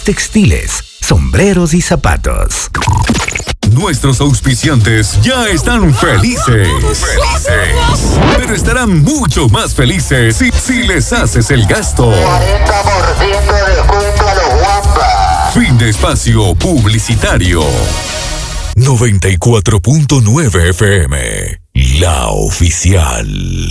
textiles, sombreros y zapatos. Nuestros auspiciantes ya están felices. Pero estarán mucho más felices si les haces el gasto. 40% de descuento a los guampas. Fin de espacio publicitario. 94.9 FM, la oficial.